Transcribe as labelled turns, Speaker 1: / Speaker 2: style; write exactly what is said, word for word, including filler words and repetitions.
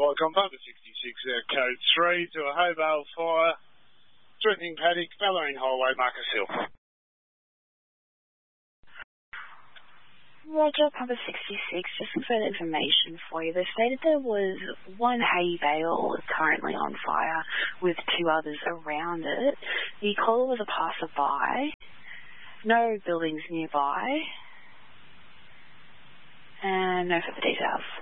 Speaker 1: Fire Compound, sixty-six there, code three to a hay bale fire, threatening paddock, Ballerine Highway, Marcus Hill.
Speaker 2: Roger, Papa sixty-six, just some further information for you. They stated there was one hay bale currently on fire with two others around it. The caller was a passerby, no buildings nearby, and no further details.